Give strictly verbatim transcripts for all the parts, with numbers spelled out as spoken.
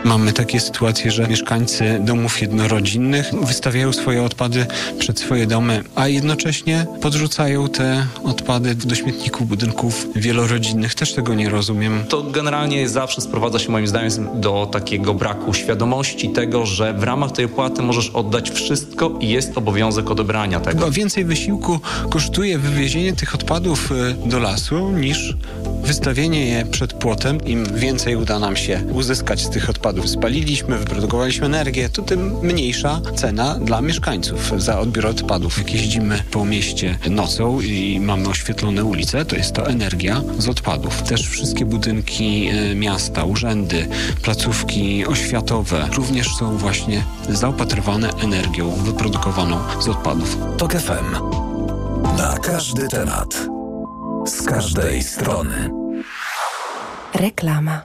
Mamy takie sytuacje, że mieszkańcy domów jednorodzinnych wystawiają swoje odpady przed swoje domy, a jednocześnie podrzucają te odpady do śmietników budynków wielorodzinnych. Też tego nie rozumiem. To generalnie zawsze sprowadza się moim zdaniem do takiego braku świadomości tego, że w ramach tej opłaty możesz oddać wszystko i jest obowiązek odebrania tego. Chyba więcej wysiłku kosztuje wywiezienie tych odpadów do lasu niż wystawienie je przed płotem. Im więcej uda nam się uzyskać z tych odpadów. Spaliliśmy, wyprodukowaliśmy energię, to tym mniejsza cena dla mieszkańców za odbiór odpadów. Jak jeździmy po mieście nocą i mamy oświetlone ulice, to jest to energia z odpadów. Też wszystkie budynki miasta, urzędy, placówki oświatowe również są właśnie zaopatrywane energią wyprodukowaną z odpadów. Tok F M. Na każdy temat. Z każdej strony. Reklama.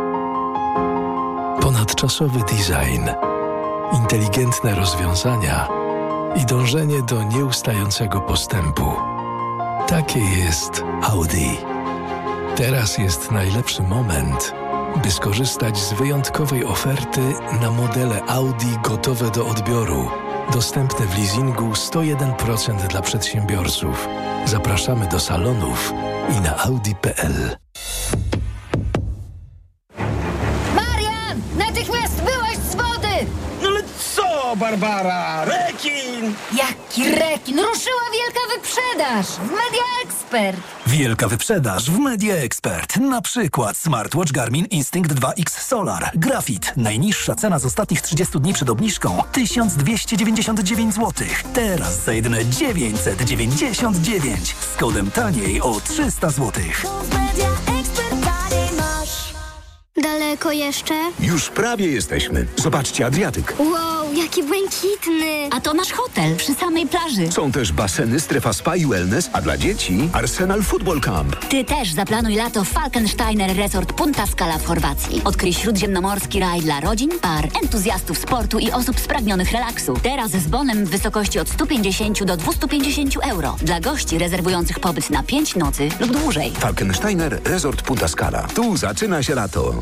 Ponadczasowy design, inteligentne rozwiązania i dążenie do nieustającego postępu. Takie jest Audi. Teraz jest najlepszy moment, by skorzystać z wyjątkowej oferty na modele Audi gotowe do odbioru. Dostępne w leasingu sto jeden procent dla przedsiębiorców. Zapraszamy do salonów i na audi kropka p l. Marian! Natychmiast byłaś z wody! No ale co, Barbara? Rekin! Jaki rekin? Ruszyła wielka wyprzedaż w Media Expert. Wielka wyprzedaż w Media Expert. Na przykład smartwatch Garmin Instinct dwa X Solar. Grafit. Najniższa cena z ostatnich trzydziestu dni przed obniżką tysiąc dwieście dziewięćdziesiąt dziewięć złotych. Teraz za jedyne dziewięćset dziewięćdziesiąt dziewięć. Z kodem taniej o trzysta złotych. Daleko jeszcze? Już prawie jesteśmy. Zobaczcie Adriatyk. Wow, jaki błękitny. A to nasz hotel przy samej plaży. Są też baseny, strefa spa i wellness, a dla dzieci Arsenal Football Camp. Ty też zaplanuj lato w Falkensteiner Resort Punta Scala w Chorwacji. Odkryj śródziemnomorski raj dla rodzin, par, entuzjastów sportu i osób spragnionych relaksu. Teraz z bonem w wysokości od stu pięćdziesięciu do dwustu pięćdziesięciu euro. Dla gości rezerwujących pobyt na pięć nocy lub dłużej. Falkensteiner Resort Punta Scala. Tu zaczyna się lato.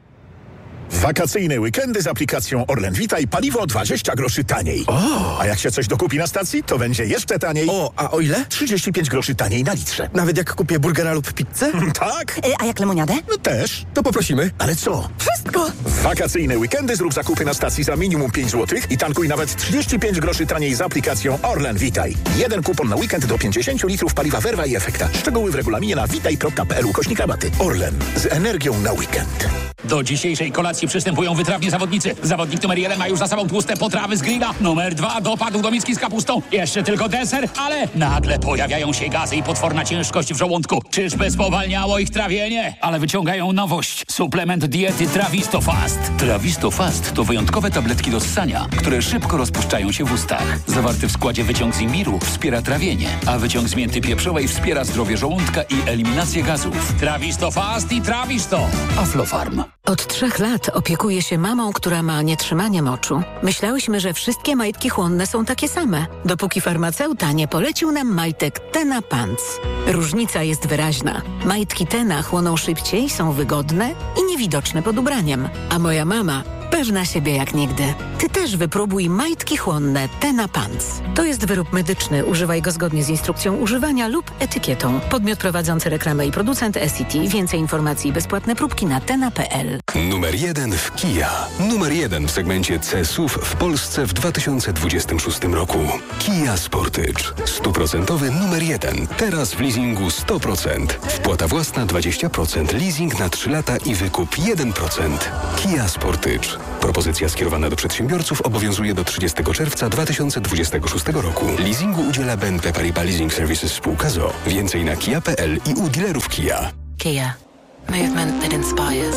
Wakacyjne weekendy z aplikacją Orlen Vita i paliwo dwadzieścia groszy taniej. O! A jak się coś dokupi na stacji, to będzie jeszcze taniej. O, a o ile? trzydzieści pięć groszy taniej na litrze. Nawet jak kupię burgera lub pizzę? Tak. Y, a jak lemoniadę? No też. To poprosimy. Ale co? Wszystko! W wakacyjne weekendy zrób zakupy na stacji za minimum pięć złotych i tankuj nawet trzydzieści pięć groszy taniej z aplikacją Orlen Vitaj. Jeden kupon na weekend do pięćdziesięciu litrów paliwa Verva i Efekta. Szczegóły w regulaminie na witaj kropka p l ukośnik rabaty. Orlen. Z energią na weekend. Do dzisiejszej kolacji przystępują wytrawni zawodnicy. Zawodnik numer jeden ma już za sobą tłuste potrawy z grilla. Numer dwa dopadł do miski z kapustą. Jeszcze tylko deser, ale nagle pojawiają się gazy i potworna ciężkość w żołądku. Czyżby spowalniało ich trawienie? Ale wyciągają nowość. Suplement diety Trawisto Fast. Trawisto Fast to wyjątkowe tabletki do ssania, które szybko rozpuszczają się w ustach. Zawarty w składzie wyciąg z imbiru wspiera trawienie, a wyciąg z mięty pieprzowej wspiera zdrowie żołądka i eliminację gazów. Trawisto Fast i Trawisto. Aflofarm. Od trzech lat opiekuję się mamą, która ma nietrzymanie moczu. Myślałyśmy, że wszystkie majtki chłonne są takie same, dopóki farmaceuta nie polecił nam majtek Tena Pants. Różnica jest wyraźna. Majtki Tena chłoną szybciej, są wygodne i niewidoczne pod ubraniem. A moja mama pewna siebie jak nigdy. Ty też wypróbuj majtki chłonne Tena Pants. To jest wyrób medyczny. Używaj go zgodnie z instrukcją używania lub etykietą. Podmiot prowadzący reklamę i producent S C T. Więcej informacji i bezpłatne próbki na tena kropka p l. Numer jeden w Kia. Numer jeden w segmencie C S U V w Polsce w dwa tysiące dwudziestym szóstym roku. Kia Sportage. Stuprocentowy numer jeden. Teraz w leasingu sto procent. Wpłata własna dwadzieścia procent. Leasing na trzy lata i wykup jeden procent. Kia Sportage. Propozycja skierowana do przedsiębiorców obowiązuje do trzydziestego czerwca dwa tysiące dwudziestego szóstego roku. Leasingu udziela B N P Paribas Leasing Services spółka z o o. Więcej na kia kropka p l i u dealerów Kia. Kia. Movement that inspires.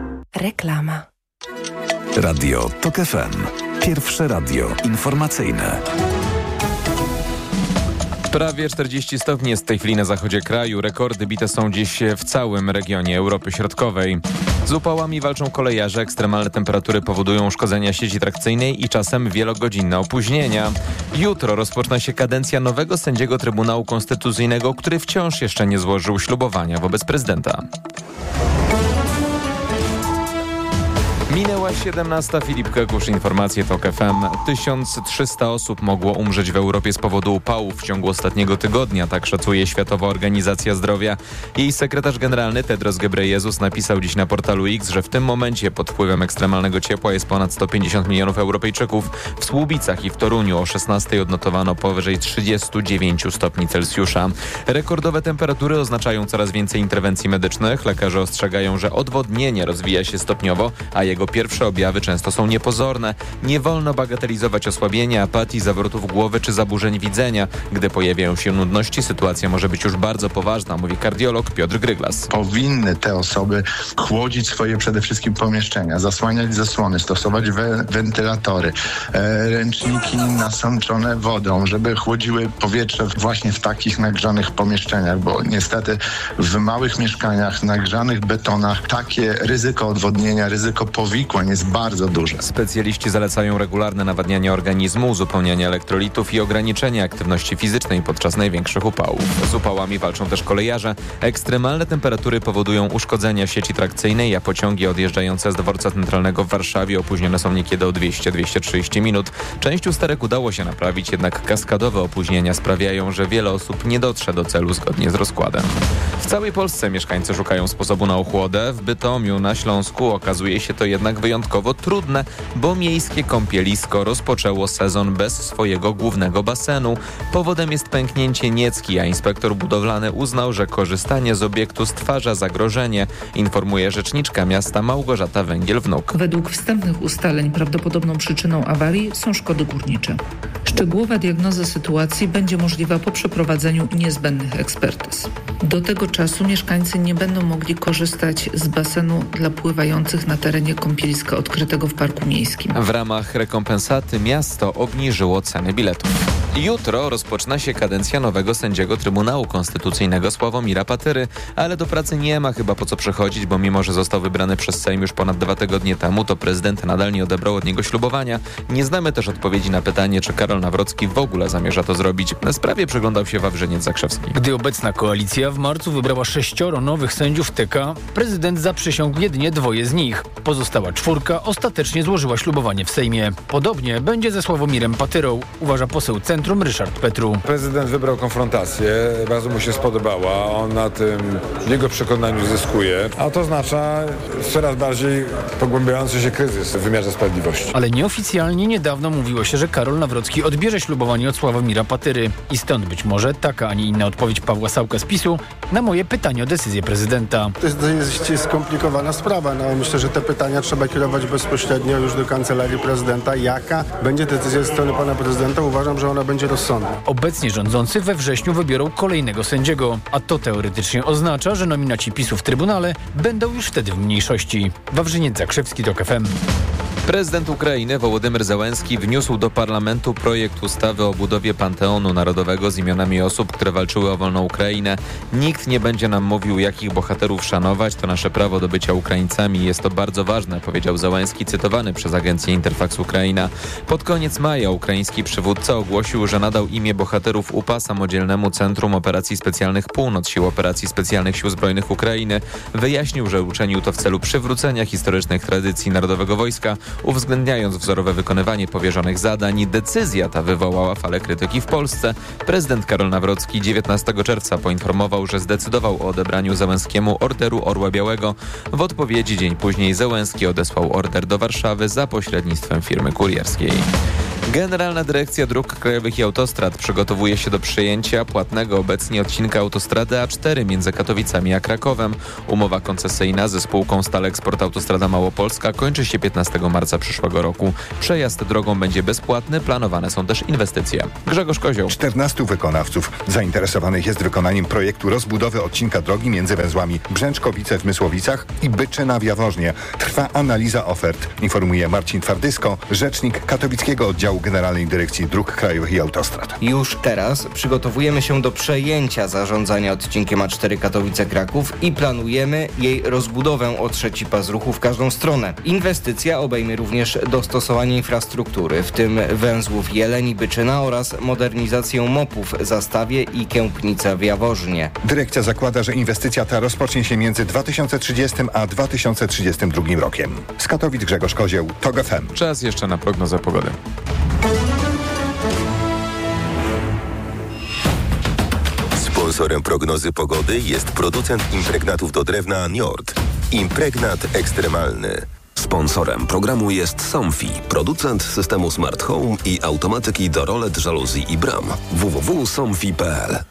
Reklama. Radio Tok F M. Pierwsze radio informacyjne. Prawie czterdzieści stopni jest w tej chwili na zachodzie kraju. Rekordy bite są dziś w całym regionie Europy Środkowej. Z upałami walczą kolejarze. Ekstremalne temperatury powodują uszkodzenia sieci trakcyjnej i czasem wielogodzinne opóźnienia. Jutro rozpoczyna się kadencja nowego sędziego Trybunału Konstytucyjnego, który wciąż jeszcze nie złożył ślubowania wobec prezydenta. Minęła Minęła siedemnasta. Filip Kekusz, informacje TOK F M. tysiąc trzysta osób mogło umrzeć w Europie z powodu upałów w ciągu ostatniego tygodnia, tak szacuje Światowa Organizacja Zdrowia. Jej sekretarz generalny Tedros Ghebreyesus napisał dziś na portalu X, że w tym momencie pod wpływem ekstremalnego ciepła jest ponad sto pięćdziesiąt milionów Europejczyków. W Słubicach i w Toruniu o szesnastej odnotowano powyżej trzydziestu dziewięciu stopni Celsjusza. Rekordowe temperatury oznaczają coraz więcej interwencji medycznych. Lekarze ostrzegają, że odwodnienie rozwija się stopniowo, a jego pierwsze objawy często są niepozorne. Nie wolno bagatelizować osłabienia, apatii, zawrotów głowy czy zaburzeń widzenia. Gdy pojawiają się nudności, sytuacja może być już bardzo poważna, mówi kardiolog Piotr Gryglas. Powinny te osoby chłodzić swoje przede wszystkim pomieszczenia, zasłaniać zasłony, stosować we, wentylatory, e, ręczniki nasączone wodą, żeby chłodziły powietrze właśnie w takich nagrzanych pomieszczeniach, bo niestety w małych mieszkaniach, nagrzanych betonach takie ryzyko odwodnienia, ryzyko powikłań jest bardzo duże. Specjaliści zalecają regularne nawadnianie organizmu, uzupełnianie elektrolitów i ograniczenie aktywności fizycznej podczas największych upałów. Z upałami walczą też kolejarze. Ekstremalne temperatury powodują uszkodzenia sieci trakcyjnej, a pociągi odjeżdżające z dworca centralnego w Warszawie opóźnione są niekiedy o dwieście do dwustu trzydziestu minut. Część usterek udało się naprawić, jednak kaskadowe opóźnienia sprawiają, że wiele osób nie dotrze do celu zgodnie z rozkładem. W całej Polsce mieszkańcy szukają sposobu na ochłodę. W Bytomiu na Śląsku okazuje się to jednak wyjątkowo trudne, bo miejskie kąpielisko rozpoczęło sezon bez swojego głównego basenu. Powodem jest pęknięcie niecki, a inspektor budowlany uznał, że korzystanie z obiektu stwarza zagrożenie, informuje rzeczniczka miasta Małgorzata Węgiel-Wnuk. Według wstępnych ustaleń prawdopodobną przyczyną awarii są szkody górnicze. Szczegółowa diagnoza sytuacji będzie możliwa po przeprowadzeniu niezbędnych ekspertyz. Do tego czasu mieszkańcy nie będą mogli korzystać z basenu dla pływających na terenie kąpieliska odkrytego w Parku Miejskim. W ramach rekompensaty miasto obniżyło ceny biletów. Jutro rozpoczyna się kadencja nowego sędziego Trybunału Konstytucyjnego Sławomira Patyry, ale do pracy nie ma chyba po co przychodzić, bo mimo, że został wybrany przez Sejm już ponad dwa tygodnie temu, to prezydent nadal nie odebrał od niego ślubowania. Nie znamy też odpowiedzi na pytanie, czy Karol Nawrocki w ogóle zamierza to zrobić. Na sprawie przyglądał się Wawrzyniec Zakrzewski. Gdy obecna koalicja w marcu wybrała sześcioro nowych sędziów T K, prezydent zaprzysiągł jedynie dwoje z nich. Pozostała czwórka ostatecznie złożyła ślubowanie w Sejmie. Podobnie będzie ze Sławomirem Patyrą, uważa poseł Centrum Ryszard Petru. Prezydent wybrał konfrontację, bardzo mu się spodobała, on na tym w jego przekonaniu zyskuje, a to oznacza coraz bardziej pogłębiający się kryzys w wymiarze sprawiedliwości. Ale nieoficjalnie niedawno mówiło się, że Karol Nawrocki odbierze ślubowanie od Sławomira Patyry i stąd być może taka, a nie inna odpowiedź Pawła Sałka z PiSu na moje pytanie o decyzję prezydenta. To jest dość skomplikowana sprawa. No, myślę, że te pytania trzeba kierować bezpośrednio już do Kancelarii Prezydenta. Jaka będzie decyzja ze strony pana prezydenta? Uważam, że ona będzie rozsądna. Obecnie rządzący we wrześniu wybiorą kolejnego sędziego, a to teoretycznie oznacza, że nominaci PiSu w Trybunale będą już wtedy w mniejszości. Wawrzyniec Zakrzewski, TOK F M. Prezydent Ukrainy Wołodymyr Zełenski wniósł do parlamentu projekt ustawy o budowie Panteonu Narodowego z imionami osób, które walczyły o wolną Ukrainę. Nikt nie będzie nam mówił, jakich bohaterów szanować. To nasze prawo do bycia Ukraińcami. Jest to bardzo ważne, powiedział Zełenski, cytowany przez agencję Interfax Ukraina. Pod koniec maja ukraiński przywódca ogłosił, że nadał imię bohaterów U P A Samodzielnemu Centrum Operacji Specjalnych Północ Sił Operacji Specjalnych Sił Zbrojnych Ukrainy. Wyjaśnił, że uczynił to w celu przywrócenia historycznych tradycji Narodowego Wojska, uwzględniając wzorowe wykonywanie powierzonych zadań. Decyzja ta wywołała falę krytyki w Polsce. Prezydent Karol Nawrocki dziewiętnastego czerwca poinformował, że zdecydował o odebraniu Zełenskiemu Orderu Orła Białego. W odpowiedzi dzień później Zełenski odesłał order do Warszawy za pośrednictwem firmy kurierskiej. Generalna Dyrekcja Dróg Krajowych i Autostrad przygotowuje się do przejęcia płatnego obecnie odcinka autostrady A cztery między Katowicami a Krakowem. Umowa koncesyjna ze spółką Staleksport Autostrada Małopolska kończy się piętnastego marca przyszłego roku. Przejazd drogą będzie bezpłatny, planowane są też inwestycje. Grzegorz Kozioł. czternastu wykonawców zainteresowanych jest wykonaniem projektu rozbudowy odcinka drogi między węzłami Brzęczkowice w Mysłowicach i Byczyna w Jaworznie. Trwa analiza ofert, informuje Marcin Twardysko, rzecznik katowickiego oddziału Wydziału Generalnej Dyrekcji Dróg Krajowych i Autostrad. Już teraz przygotowujemy się do przejęcia zarządzania odcinkiem A cztery Katowice-Kraków i planujemy jej rozbudowę o trzeci pas ruchu w każdą stronę. Inwestycja obejmie również dostosowanie infrastruktury, w tym węzłów Jeleń i Byczyna oraz modernizację mopów w Zastawie i Kępnica w Jaworznie. Dyrekcja zakłada, że inwestycja ta rozpocznie się między dwa tysiące trzydziestym a dwa tysiące trzydziestym drugim rokiem. Z Katowic Grzegorz Kozieł, T O G F M. Czas jeszcze na prognozę pogody. Sponsorem prognozy pogody jest producent impregnatów do drewna Njord. Impregnat ekstremalny. Sponsorem programu jest Somfy, producent systemu Smart Home i automatyki do rolet, żaluzji i bram. w w w kropka somfy kropka p l.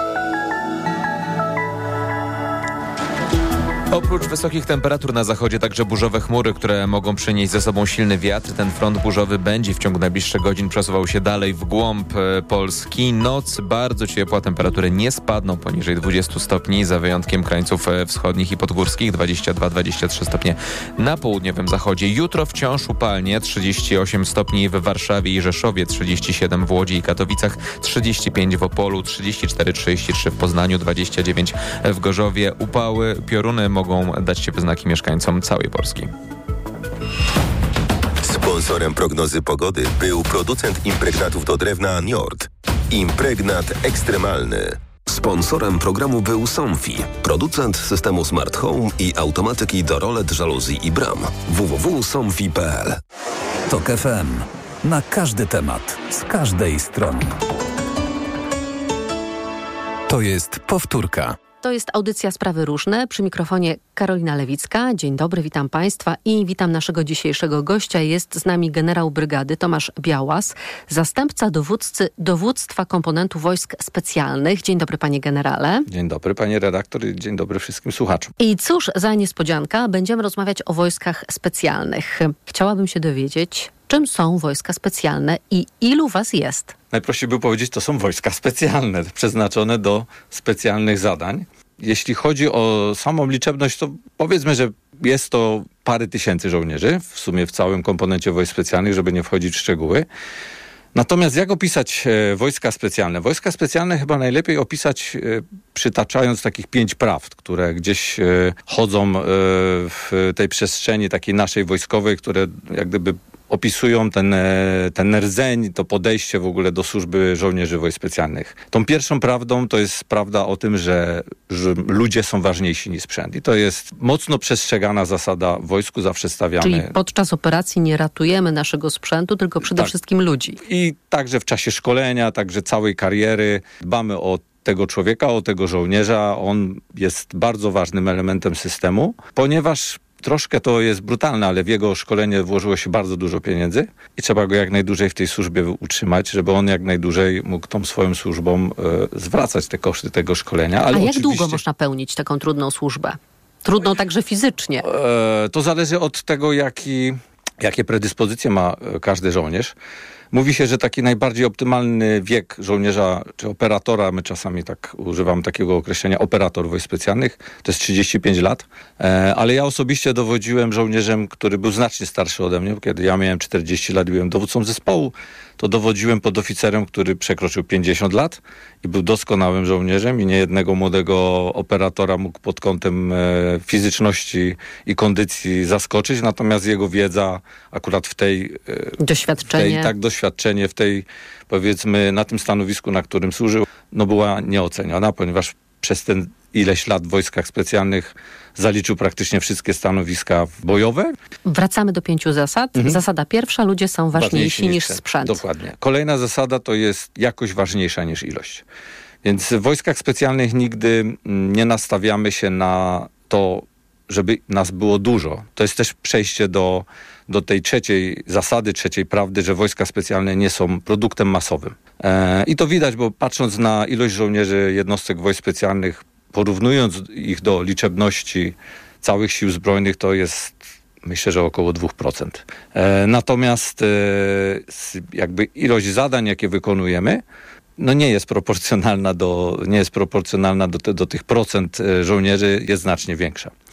Oprócz wysokich temperatur na zachodzie także burzowe chmury, które mogą przynieść ze sobą silny wiatr. Ten front burzowy będzie w ciągu najbliższych godzin przesuwał się dalej w głąb Polski. Noc bardzo ciepła, temperatury nie spadną poniżej dwudziestu stopni, za wyjątkiem krańców wschodnich i podgórskich, dwadzieścia dwa dwadzieścia trzy stopnie na południowym zachodzie. Jutro wciąż upalnie, trzydzieści osiem stopni w Warszawie i Rzeszowie, trzydzieści siedem w Łodzi i Katowicach, trzydzieści pięć w Opolu, trzydzieści cztery trzydzieści trzy w Poznaniu, dwadzieścia dziewięć w Gorzowie. Upały, pioruny mogą dać się we znaki mieszkańcom całej Polski. Sponsorem prognozy pogody był producent impregnatów do drewna Njord. Impregnat ekstremalny. Sponsorem programu był Somfy, producent systemu Smart Home i automatyki do rolet, żaluzji i bram. w w w kropka somfy kropka p l. T O K F M. Na każdy temat, z każdej strony. To jest powtórka. To jest audycja Sprawy Różne. Przy mikrofonie Karolina Lewicka. Dzień dobry, witam Państwa i witam naszego dzisiejszego gościa. Jest z nami generał brygady Tomasz Białas, zastępca dowódcy dowództwa komponentu wojsk specjalnych. Dzień dobry, panie generale. Dzień dobry, panie redaktor i dzień dobry wszystkim słuchaczom. I cóż za niespodzianka, będziemy rozmawiać o wojskach specjalnych. Chciałabym się dowiedzieć, czym są wojska specjalne i ilu was jest? Najprościej by powiedzieć, to są wojska specjalne, przeznaczone do specjalnych zadań. Jeśli chodzi o samą liczebność, to powiedzmy, że jest to parę tysięcy żołnierzy, w sumie w całym komponencie wojsk specjalnych, żeby nie wchodzić w szczegóły. Natomiast jak opisać e, wojska specjalne? Wojska specjalne chyba najlepiej opisać e, przytaczając takich pięć prawd, które gdzieś e, chodzą e, w tej przestrzeni takiej naszej wojskowej, które jak gdyby opisują ten, ten rdzeń, to podejście w ogóle do służby żołnierzy wojsk specjalnych. Tą pierwszą prawdą to jest prawda o tym, że, że ludzie są ważniejsi niż sprzęt. I to jest mocno przestrzegana zasada w wojsku, zawsze stawiamy. Czyli podczas operacji nie ratujemy naszego sprzętu, tylko przede tak. wszystkim ludzi. I także w czasie szkolenia, także całej kariery dbamy o tego człowieka, o tego żołnierza. On jest bardzo ważnym elementem systemu, ponieważ troszkę to jest brutalne, ale w jego szkolenie włożyło się bardzo dużo pieniędzy i trzeba go jak najdłużej w tej służbie utrzymać, żeby on jak najdłużej mógł tą swoją służbą e, zwracać te koszty tego szkolenia. Ale A jak oczywiście długo można pełnić taką trudną służbę? Trudną także fizycznie. E, to zależy od tego, jaki, jakie predyspozycje ma każdy żołnierz. Mówi się, że taki najbardziej optymalny wiek żołnierza czy operatora, my czasami tak używam takiego określenia operator wojsk specjalnych, to jest trzydzieści pięć lat, e, ale ja osobiście dowodziłem żołnierzem, który był znacznie starszy ode mnie, kiedy ja miałem czterdzieści lat i byłem dowódcą zespołu, to dowodziłem podoficerem, który przekroczył pięćdziesiąt lat i był doskonałym żołnierzem i niejednego młodego operatora mógł pod kątem e, fizyczności i kondycji zaskoczyć, natomiast jego wiedza akurat w tej... E, doświadczenie. W tej, tak, doświadczenie w tej, powiedzmy, na tym stanowisku, na którym służył, no była nieoceniona, ponieważ przez ten ileś lat w wojskach specjalnych zaliczył praktycznie wszystkie stanowiska bojowe. Wracamy do pięciu zasad. Mhm. Zasada pierwsza, ludzie są ważniejsi, ważniejsi niż sprzęt. sprzęt. Dokładnie. Kolejna zasada to jest jakość ważniejsza niż ilość. Więc w wojskach specjalnych nigdy nie nastawiamy się na to, żeby nas było dużo. To jest też przejście do, do tej trzeciej zasady, trzeciej prawdy, że wojska specjalne nie są produktem masowym. E, I to widać, bo patrząc na ilość żołnierzy jednostek wojsk specjalnych, porównując ich do liczebności całych sił zbrojnych, to jest, myślę, że około dwa procent. E, natomiast e, jakby ilość zadań, jakie wykonujemy, no nie jest proporcjonalna do, nie jest proporcjonalna do, te, do tych procent żołnierzy, jest znacznie większa.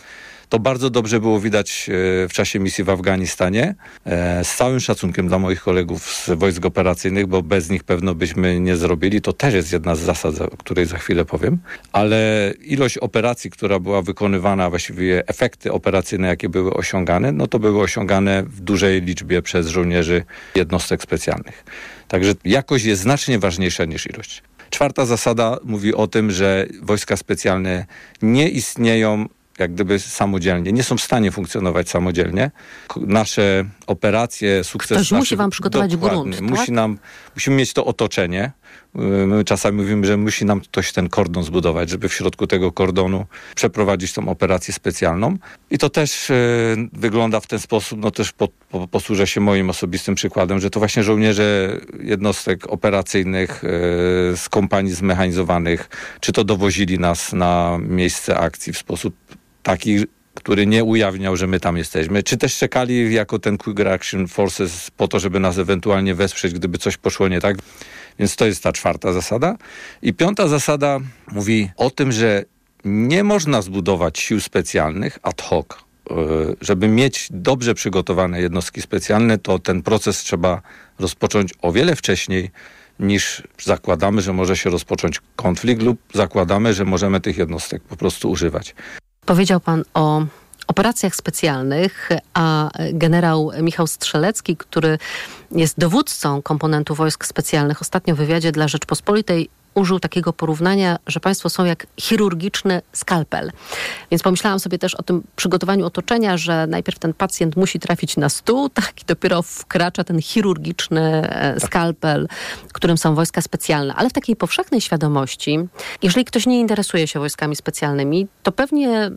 To bardzo dobrze było widać w czasie misji w Afganistanie. Z całym szacunkiem dla moich kolegów z wojsk operacyjnych, bo bez nich pewno byśmy nie zrobili. To też jest jedna z zasad, o której za chwilę powiem. Ale ilość operacji, która była wykonywana, właściwie efekty operacyjne, jakie były osiągane, no to były osiągane w dużej liczbie przez żołnierzy jednostek specjalnych. Także jakość jest znacznie ważniejsza niż ilość. Czwarta zasada mówi o tym, że wojska specjalne nie istnieją jak gdyby samodzielnie, nie są w stanie funkcjonować samodzielnie. Nasze operacje, sukces... Ktoś musi wam przygotować grunt, tak? Musi nam, musimy mieć to otoczenie. My czasami mówimy, że musi nam ktoś ten kordon zbudować, żeby w środku tego kordonu przeprowadzić tą operację specjalną. I to też y, wygląda w ten sposób, no też po, po, posłużę się moim osobistym przykładem, że to właśnie żołnierze jednostek operacyjnych y, z kompanii zmechanizowanych, czy to dowozili nas na miejsce akcji w sposób taki, który nie ujawniał, że my tam jesteśmy, czy też czekali jako ten Quick Reaction Forces po to, żeby nas ewentualnie wesprzeć, gdyby coś poszło nie tak. Więc to jest ta czwarta zasada. I piąta zasada mówi o tym, że nie można zbudować sił specjalnych ad hoc. Żeby mieć dobrze przygotowane jednostki specjalne, to ten proces trzeba rozpocząć o wiele wcześniej, niż zakładamy, że może się rozpocząć konflikt lub zakładamy, że możemy tych jednostek po prostu używać. Powiedział pan o operacjach specjalnych, a generał Michał Strzelecki, który jest dowódcą komponentu wojsk specjalnych, ostatnio w wywiadzie dla Rzeczpospolitej użył takiego porównania, że państwo są jak chirurgiczny skalpel. Więc pomyślałam sobie też o tym przygotowaniu otoczenia, że najpierw ten pacjent musi trafić na stół, tak, i dopiero wkracza ten chirurgiczny skalpel, którym są wojska specjalne. Ale w takiej powszechnej świadomości, jeżeli ktoś nie interesuje się wojskami specjalnymi, to pewnie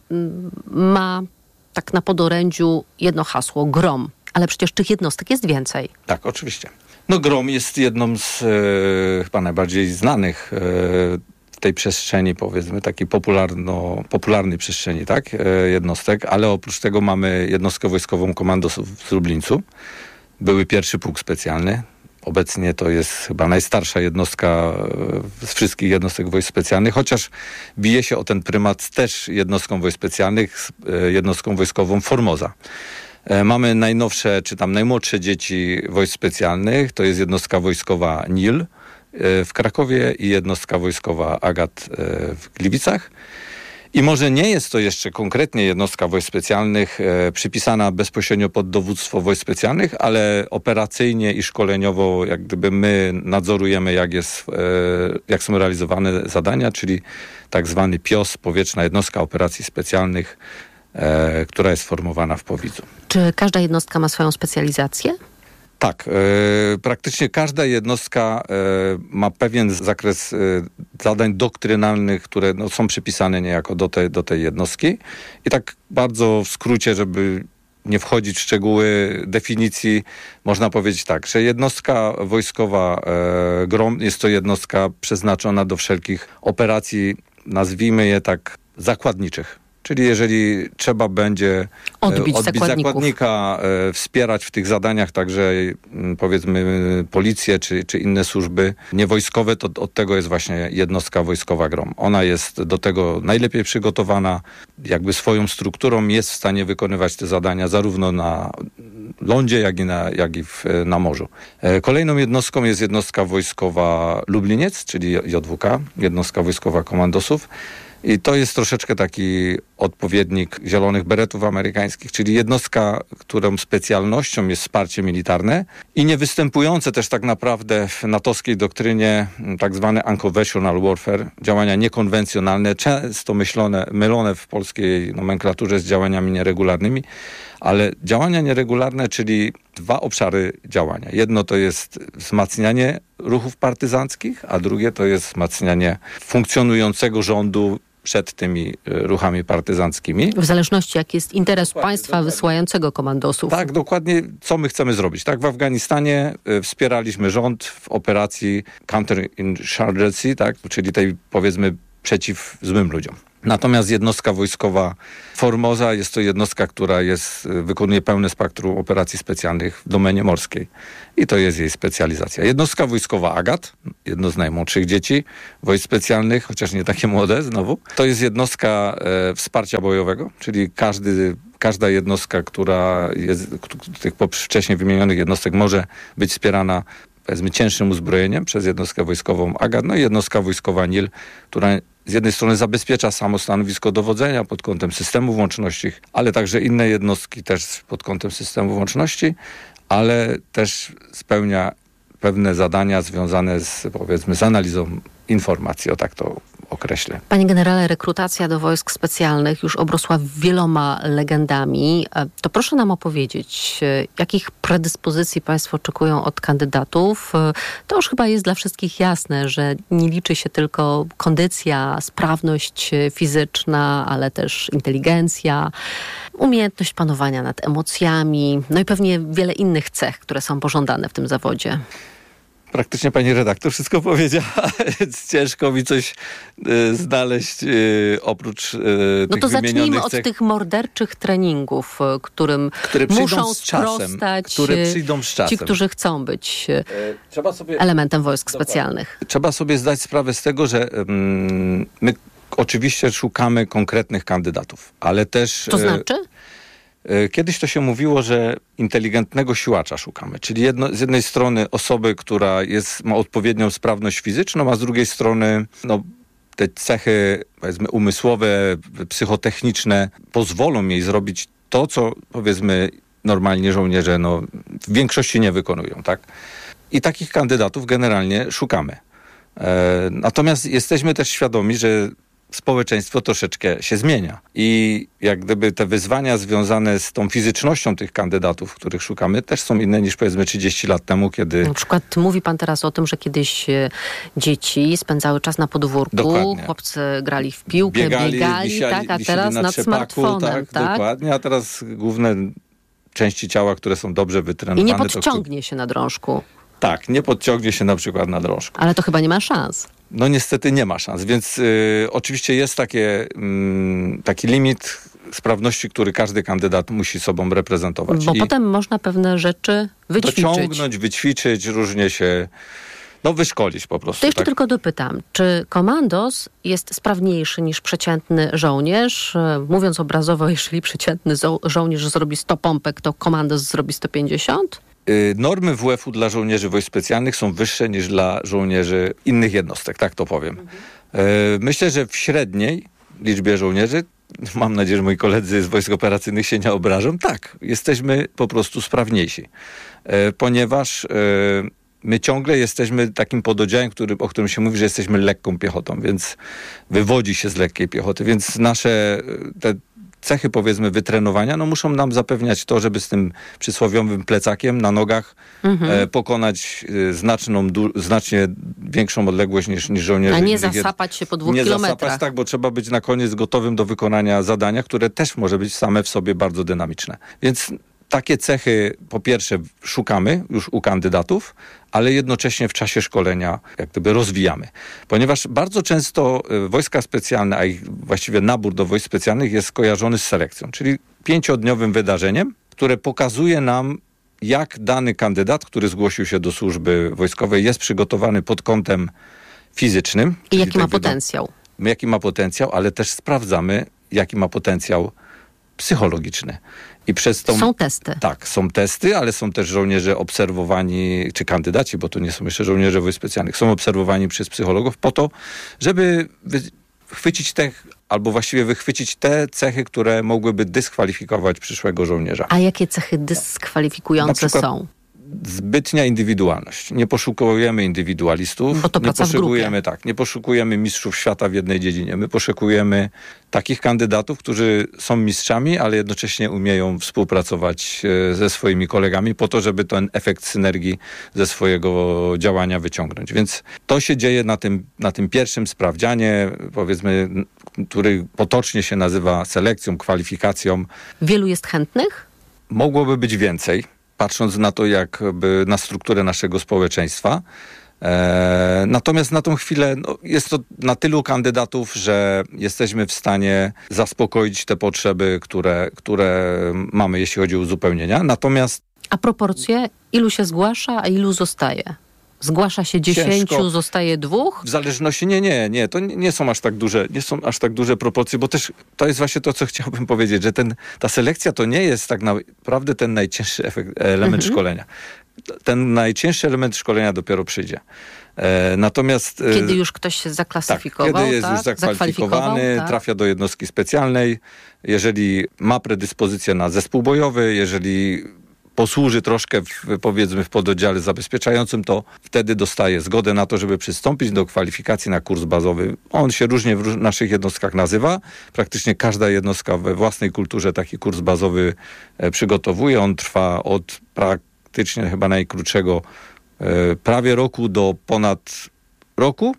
ma tak na podorędziu jedno hasło, GROM. Ale przecież tych jednostek jest więcej. Tak, oczywiście. No GROM jest jedną z e, chyba najbardziej znanych e, w tej przestrzeni, powiedzmy, takiej popularno, popularnej przestrzeni, tak, e, jednostek, ale oprócz tego mamy jednostkę wojskową komandosów w Lublińcu. Były pierwszy pułk specjalny. Obecnie to jest chyba najstarsza jednostka z wszystkich jednostek wojsk specjalnych, chociaż bije się o ten prymat też jednostką wojsk specjalnych, jednostką wojskową Formosa. Mamy najnowsze, czy tam najmłodsze dzieci wojsk specjalnych, to jest jednostka wojskowa N I L w Krakowie i jednostka wojskowa Agat w Gliwicach. I może nie jest to jeszcze konkretnie jednostka wojsk specjalnych e, przypisana bezpośrednio pod dowództwo wojsk specjalnych, ale operacyjnie i szkoleniowo jak gdyby my nadzorujemy, jak, jest, e, jak są realizowane zadania, czyli tak zwany P I O S, Powietrzna Jednostka Operacji Specjalnych, e, która jest formowana w Powidzu. Czy każda jednostka ma swoją specjalizację? Tak, e, praktycznie każda jednostka e, ma pewien zakres e, zadań doktrynalnych, które no, są przypisane niejako do, te, do tej jednostki. I tak bardzo w skrócie, żeby nie wchodzić w szczegóły definicji, można powiedzieć tak, że jednostka wojskowa e, GROM jest to jednostka przeznaczona do wszelkich operacji, nazwijmy je tak, zakładniczych. Czyli jeżeli trzeba będzie odbić, odbić zakładnika, e, wspierać w tych zadaniach także m, powiedzmy policję czy, czy inne służby niewojskowe, to od tego jest właśnie jednostka wojskowa GROM. Ona jest do tego najlepiej przygotowana, jakby swoją strukturą jest w stanie wykonywać te zadania zarówno na lądzie, jak i na, jak i w, na morzu. E, kolejną jednostką jest jednostka wojskowa Lubliniec, czyli J W K, jednostka wojskowa komandosów. I to jest troszeczkę taki odpowiednik zielonych beretów amerykańskich, czyli jednostka, którą specjalnością jest wsparcie militarne i nie występujące też tak naprawdę w natowskiej doktrynie tak zwane unconventional warfare, działania niekonwencjonalne, często myślone, mylone w polskiej nomenklaturze z działaniami nieregularnymi, ale działania nieregularne, czyli dwa obszary działania. Jedno to jest wzmacnianie ruchów partyzanckich, a drugie to jest wzmacnianie funkcjonującego rządu przed tymi ruchami partyzanckimi. W zależności jaki jest interes dokładnie, państwa dokładnie. wysyłającego komandosów. Tak, dokładnie co my chcemy zrobić. Tak, w Afganistanie y, wspieraliśmy rząd w operacji counterinsurgency, tak, czyli tej powiedzmy przeciw złym ludziom. Natomiast jednostka wojskowa Formosa jest to jednostka, która jest, wykonuje pełne spektrum operacji specjalnych w domenie morskiej. I to jest jej specjalizacja. Jednostka wojskowa Agat, jedno z najmłodszych dzieci wojsk specjalnych, chociaż nie takie młode znowu. To jest jednostka e, wsparcia bojowego, czyli każdy, każda jednostka, która jest, tych wcześniej wymienionych jednostek może być wspierana powiedzmy cięższym uzbrojeniem przez jednostkę wojskową Agat. No i jednostka wojskowa Nil, która z jednej strony zabezpiecza samo stanowisko dowodzenia pod kątem systemów łączności, ale także inne jednostki też pod kątem systemów łączności, ale też spełnia pewne zadania związane z, powiedzmy, z analizą informacji, o tak to określę. Panie generale, rekrutacja do wojsk specjalnych już obrosła wieloma legendami. To proszę nam opowiedzieć, jakich predyspozycji państwo oczekują od kandydatów. To już chyba jest dla wszystkich jasne, że nie liczy się tylko kondycja, sprawność fizyczna, ale też inteligencja, umiejętność panowania nad emocjami, no i pewnie wiele innych cech, które są pożądane w tym zawodzie. Praktycznie pani redaktor wszystko powiedziała, więc ciężko mi coś y, znaleźć y, oprócz y, no tych to zacznijmy cech, od tych morderczych treningów, którym które muszą z czasem, sprostać które przyjdą z czasem. ci, którzy chcą być e, trzeba sobie, elementem wojsk dokładnie. specjalnych. Trzeba sobie zdać sprawę z tego, że mm, my oczywiście szukamy konkretnych kandydatów, ale też... To znaczy? Kiedyś to się mówiło, że inteligentnego siłacza szukamy, czyli jedno, z jednej strony osoby, która jest, ma odpowiednią sprawność fizyczną, a z drugiej strony no, te cechy, powiedzmy, umysłowe, psychotechniczne pozwolą jej zrobić to, co, powiedzmy, normalnie żołnierze no, w większości nie wykonują, tak? I takich kandydatów generalnie szukamy. E, natomiast jesteśmy też świadomi, że społeczeństwo troszeczkę się zmienia. I jak gdyby te wyzwania związane z tą fizycznością tych kandydatów, których szukamy, też są inne niż powiedzmy trzydzieści lat temu, kiedy... Na przykład mówi pan teraz o tym, że kiedyś dzieci spędzały czas na podwórku, dokładnie. Chłopcy grali w piłkę, biegali, biegali, wisiali, tak, a teraz na nad trzepaku, smartfonem. Tak, tak, dokładnie, a teraz główne części ciała, które są dobrze wytrenowane... I nie podciągnie to... się na drążku. Tak, nie podciągnie się na przykład na drążku. Ale to chyba nie ma szans. No niestety nie ma szans, więc y, oczywiście jest takie, y, taki limit sprawności, który każdy kandydat musi sobą reprezentować. Bo I potem można pewne rzeczy wyćwiczyć. Dociągnąć, wyćwiczyć, różnie się, no wyszkolić po prostu. To jeszcze tak? tylko dopytam, czy komandos jest sprawniejszy niż przeciętny żołnierz? Mówiąc obrazowo, jeżeli przeciętny zo- żołnierz zrobi sto pompek, to komandos zrobi sto pięćdziesiąt? Normy W F u dla żołnierzy wojsk specjalnych są wyższe niż dla żołnierzy innych jednostek, tak to powiem. Mhm. Myślę, że w średniej liczbie żołnierzy, mam nadzieję, że moi koledzy z wojsk operacyjnych się nie obrażą, tak, jesteśmy po prostu sprawniejsi. Ponieważ my ciągle jesteśmy takim pododdziałem, który, o którym się mówi, że jesteśmy lekką piechotą, więc wywodzi się z lekkiej piechoty, więc nasze te cechy, powiedzmy, wytrenowania, no muszą nam zapewniać to, żeby z tym przysłowiowym plecakiem na nogach mhm. e, pokonać e, znaczną, du, znacznie większą odległość niż, niż żołnierze. A nie zasapać się po dwóch nie kilometrach. Nie zasapać, tak, bo trzeba być na koniec gotowym do wykonania zadania, które też może być same w sobie bardzo dynamiczne. Więc takie cechy, po pierwsze, szukamy już u kandydatów, ale jednocześnie w czasie szkolenia jak gdyby rozwijamy. Ponieważ bardzo często wojska specjalne, a ich właściwie nabór do wojsk specjalnych jest skojarzony z selekcją, czyli pięciodniowym wydarzeniem, które pokazuje nam, jak dany kandydat, który zgłosił się do służby wojskowej, jest przygotowany pod kątem fizycznym. I jaki ma potencjał. Jaki ma potencjał, ale też sprawdzamy, jaki ma potencjał psychologiczny. I przez tą, są testy. Tak, są testy, ale są też żołnierze obserwowani, czy kandydaci, bo to nie są jeszcze żołnierze wojsk specjalnych, są obserwowani przez psychologów po to, żeby chwycić te, albo właściwie wychwycić te cechy, które mogłyby dyskwalifikować przyszłego żołnierza. A jakie cechy dyskwalifikujące są? Zbytnia indywidualność. Nie poszukujemy indywidualistów. Bo to nie praca poszukujemy, w grupie. tak, nie poszukujemy mistrzów świata w jednej dziedzinie. My poszukujemy takich kandydatów, którzy są mistrzami, ale jednocześnie umieją współpracować ze swoimi kolegami po to, żeby ten efekt synergii ze swojego działania wyciągnąć. Więc to się dzieje na tym, na tym pierwszym sprawdzianie, powiedzmy, który potocznie się nazywa selekcją, kwalifikacją. Wielu jest chętnych? Mogłoby być więcej. Patrząc na to, jakby na strukturę naszego społeczeństwa, E, natomiast na tą chwilę no, jest to na tylu kandydatów, że jesteśmy w stanie zaspokoić te potrzeby, które, które mamy, jeśli chodzi o uzupełnienia. Natomiast A proporcje? Ilu się zgłasza, a ilu zostaje? Zgłasza się dziesięciu, Ciężko. zostaje dwóch? W zależności, nie, nie, nie, to nie, nie są aż tak duże, nie są aż tak duże proporcje, bo też to jest właśnie to, co chciałbym powiedzieć, że ten, ta selekcja to nie jest tak naprawdę ten najcięższy efekt, element mhm. szkolenia. Ten najcięższy element szkolenia dopiero przyjdzie. E, natomiast... Kiedy już ktoś się zaklasyfikował, tak, kiedy jest tak? już zakwalifikowany, tak. trafia do jednostki specjalnej, jeżeli ma predyspozycję na zespół bojowy, jeżeli posłuży troszkę w, powiedzmy w pododdziale zabezpieczającym, to wtedy dostaje zgodę na to, żeby przystąpić do kwalifikacji na kurs bazowy. On się różnie w naszych jednostkach nazywa. Praktycznie każda jednostka we własnej kulturze taki kurs bazowy e, przygotowuje. On trwa od praktycznie chyba najkrótszego e, prawie roku do ponad roku.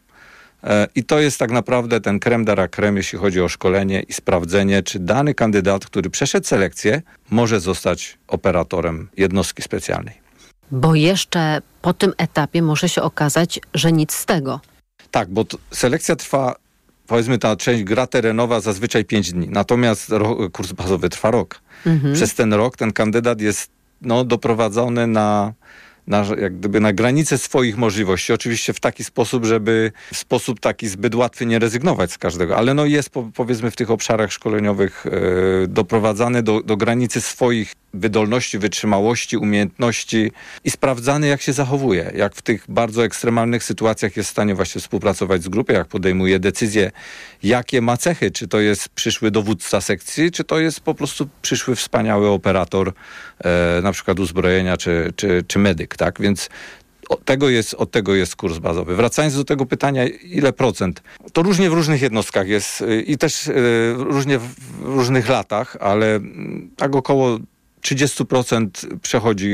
I to jest tak naprawdę ten crème de la crème, jeśli chodzi o szkolenie i sprawdzenie, czy dany kandydat, który przeszedł selekcję, może zostać operatorem jednostki specjalnej. Bo jeszcze po tym etapie może się okazać, że nic z tego. Tak, bo to, selekcja trwa, powiedzmy ta część gra terenowa zazwyczaj pięć dni, natomiast ro, kurs bazowy trwa rok. Mhm. Przez ten rok ten kandydat jest no, doprowadzony na... Na, jak gdyby na granicę swoich możliwości. Oczywiście w taki sposób, żeby w sposób taki zbyt łatwy nie rezygnować z każdego, ale no jest po, powiedzmy w tych obszarach szkoleniowych e, doprowadzany do, do granicy swoich wydolności, wytrzymałości, umiejętności i sprawdzany, jak się zachowuje, jak w tych bardzo ekstremalnych sytuacjach jest w stanie właśnie współpracować z grupą, jak podejmuje decyzje, jakie ma cechy, czy to jest przyszły dowódca sekcji, czy to jest po prostu przyszły wspaniały operator e, na przykład uzbrojenia, czy, czy, czy medyk, tak? Więc od tego, jest, od tego jest kurs bazowy. Wracając do tego pytania, ile procent? To różnie w różnych jednostkach jest i też e, różnie w różnych latach, ale tak około trzydzieści procent przechodzi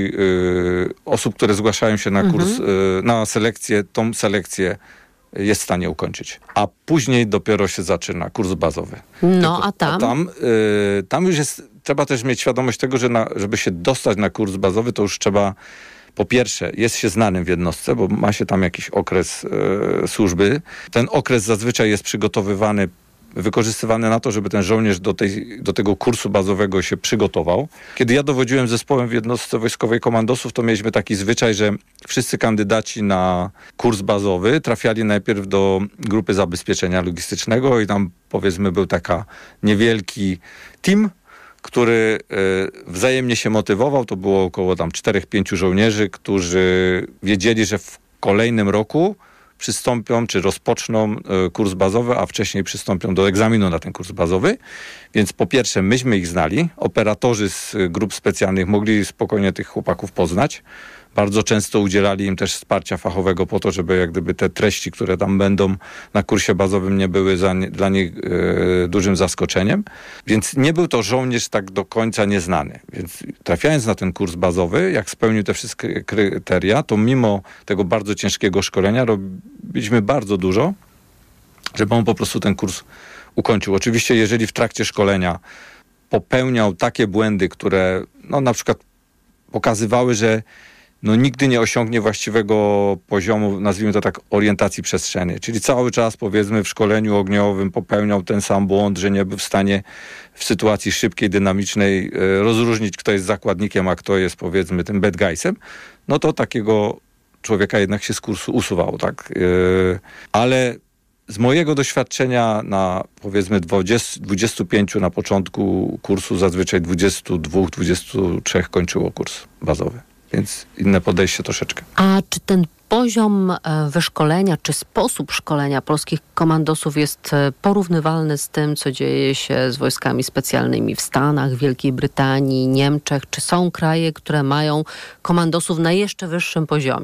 y, osób, które zgłaszają się na kurs, mhm. y, na selekcję, tą selekcję jest w stanie ukończyć. A później dopiero się zaczyna kurs bazowy. No, Tylko, a tam? A tam, y, tam już jest, trzeba też mieć świadomość tego, że na, żeby się dostać na kurs bazowy, to już trzeba, po pierwsze, jest się znanym w jednostce, bo ma się tam jakiś okres y, służby. Ten okres zazwyczaj jest przygotowywany, wykorzystywany na to, żeby ten żołnierz do, tej, do tego kursu bazowego się przygotował. Kiedy ja dowodziłem zespołem w jednostce wojskowej komandosów, to mieliśmy taki zwyczaj, że wszyscy kandydaci na kurs bazowy trafiali najpierw do grupy zabezpieczenia logistycznego i tam powiedzmy był taka niewielki team, który y, wzajemnie się motywował. To było około tam czterech, pięciu żołnierzy, którzy wiedzieli, że w kolejnym roku przystąpią, czy rozpoczną y, kurs bazowy, a wcześniej przystąpią do egzaminu na ten kurs bazowy. Więc po pierwsze, myśmy ich znali. Operatorzy z y, grup specjalnych mogli spokojnie tych chłopaków poznać. Bardzo często udzielali im też wsparcia fachowego po to, żeby jak gdyby te treści, które tam będą na kursie bazowym, nie były za nie, dla nich y, dużym zaskoczeniem. Więc nie był to żołnierz tak do końca nieznany. Więc trafiając na ten kurs bazowy, jak spełnił te wszystkie kryteria, to mimo tego bardzo ciężkiego szkolenia robiliśmy bardzo dużo, żeby on po prostu ten kurs ukończył. Oczywiście, jeżeli w trakcie szkolenia popełniał takie błędy, które no, na przykład pokazywały, że no nigdy nie osiągnie właściwego poziomu, nazwijmy to tak, orientacji przestrzennej. Czyli cały czas, powiedzmy, w szkoleniu ogniowym popełniał ten sam błąd, że nie był w stanie w sytuacji szybkiej, dynamicznej e, rozróżnić, kto jest zakładnikiem, a kto jest, powiedzmy, tym bad guysem. No to takiego człowieka jednak się z kursu usuwało, tak? E, ale z mojego doświadczenia na, powiedzmy, dwudziestu, dwudziestu pięciu na początku kursu, zazwyczaj dwudziestu dwóch, dwudziestu trzech kończyło kurs bazowy. Więc inne podejście troszeczkę. A czy ten poziom wyszkolenia, czy sposób szkolenia polskich komandosów jest porównywalny z tym, co dzieje się z wojskami specjalnymi w Stanach, Wielkiej Brytanii, Niemczech? Czy są kraje, które mają komandosów na jeszcze wyższym poziomie?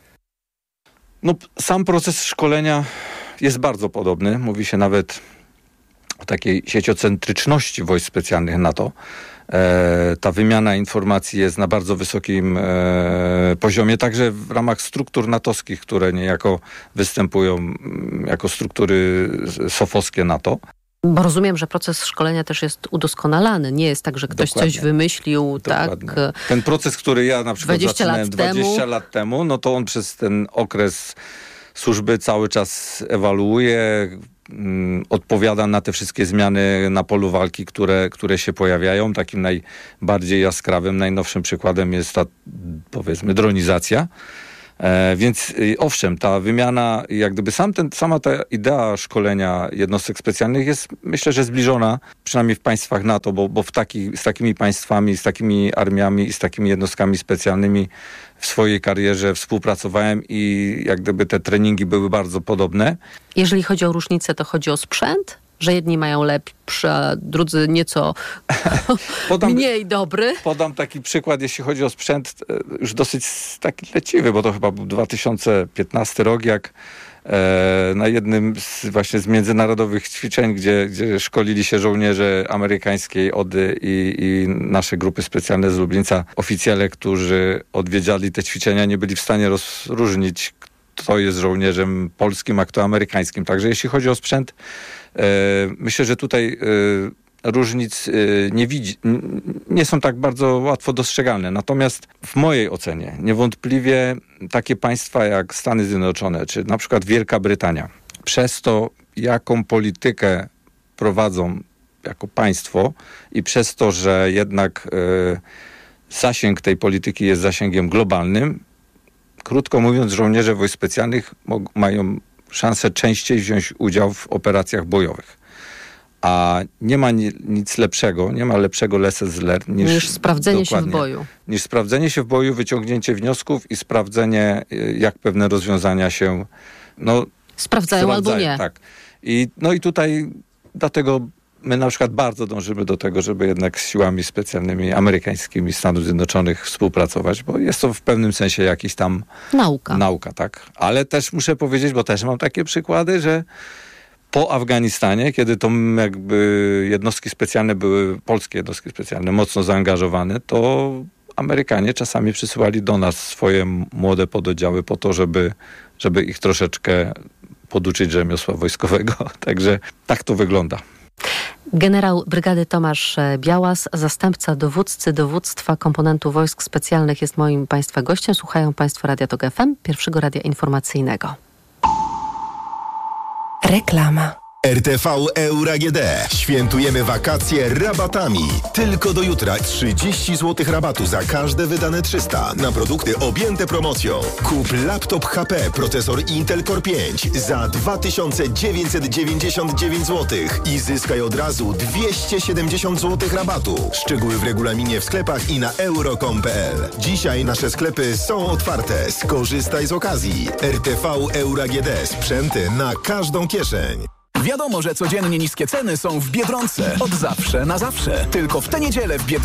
No, sam proces szkolenia jest bardzo podobny. Mówi się nawet o takiej sieciocentryczności wojsk specjalnych NATO. E, ta wymiana informacji jest na bardzo wysokim e, poziomie, także w ramach struktur natowskich, które niejako występują jako struktury sofowskie NATO. Bo rozumiem, że proces szkolenia też jest udoskonalany. Nie jest tak, że ktoś Dokładnie. coś wymyślił. Dokładnie. tak. Ten proces, który ja na przykład zaczynałem dwadzieścia temu. lat temu, no to on przez ten okres służby cały czas ewoluuje, mm, odpowiada na te wszystkie zmiany na polu walki, które, które się pojawiają. Takim najbardziej jaskrawym, najnowszym przykładem jest ta, powiedzmy, dronizacja. E, więc y, owszem, ta wymiana, jak gdyby sam ten, sama ta idea szkolenia jednostek specjalnych jest, myślę, że zbliżona, przynajmniej w państwach NATO, bo, bo w taki, z takimi państwami, z takimi armiami i z takimi jednostkami specjalnymi w swojej karierze współpracowałem i jak gdyby te treningi były bardzo podobne. Jeżeli chodzi o różnicę, to chodzi o sprzęt? Że jedni mają lepszy, a drudzy nieco podam, mniej dobry. Podam taki przykład, jeśli chodzi o sprzęt, już dosyć taki leciwy, bo to chyba był dwa tysiące piętnasty rok, jak e, na jednym z, właśnie z międzynarodowych ćwiczeń, gdzie, gdzie szkolili się żołnierze amerykańskiej Ody i, i nasze grupy specjalne z Lublińca, oficjele, którzy odwiedzali te ćwiczenia, nie byli w stanie rozróżnić, kto jest żołnierzem polskim, a kto amerykańskim. Także jeśli chodzi o sprzęt, myślę, że tutaj różnic nie widzi, nie są tak bardzo łatwo dostrzegalne. Natomiast w mojej ocenie niewątpliwie takie państwa jak Stany Zjednoczone, czy na przykład Wielka Brytania, przez to, jaką politykę prowadzą jako państwo i przez to, że jednak zasięg tej polityki jest zasięgiem globalnym, krótko mówiąc, żołnierze wojsk specjalnych mog- mają szansę częściej wziąć udział w operacjach bojowych. A nie ma ni- nic lepszego, nie ma lepszego lessons learned niż, niż sprawdzenie się w boju. Niż sprawdzenie się w boju, wyciągnięcie wniosków i sprawdzenie, jak pewne rozwiązania się no, sprawdzają, sprawdzają albo nie. Tak. I, no i tutaj dlatego my na przykład bardzo dążymy do tego, żeby jednak z siłami specjalnymi amerykańskimi Stanów Zjednoczonych współpracować, bo jest to w pewnym sensie jakiś tam nauka. Nauka, tak. Ale też muszę powiedzieć, bo też mam takie przykłady, że po Afganistanie, kiedy to jakby jednostki specjalne były, polskie jednostki specjalne, mocno zaangażowane, to Amerykanie czasami przysyłali do nas swoje młode pododdziały po to, żeby, żeby ich troszeczkę poduczyć rzemiosła wojskowego. Także tak to wygląda. Generał Brygady Tomasz Białas, zastępca dowódcy dowództwa komponentu wojsk specjalnych, jest moim Państwa gościem. Słuchają Państwo Radia Tok F M, pierwszego radia informacyjnego. Reklama. R T V Euro A G D. Świętujemy wakacje rabatami. Tylko do jutra trzydzieści złotych rabatu za każde wydane trzysta na produkty objęte promocją. Kup laptop H P, procesor Intel Core pięć za dwa tysiące dziewięćset dziewięćdziesiąt dziewięć złotych i zyskaj od razu dwieście siedemdziesiąt złotych rabatu. Szczegóły w regulaminie w sklepach i na euro kropka com kropka p l. Dzisiaj nasze sklepy są otwarte. Skorzystaj z okazji. R T V Euro A G D. Sprzęty na każdą kieszeń. Wiadomo, że codziennie niskie ceny są w Biedronce. Od zawsze na zawsze. Tylko w tę niedzielę w Biedronce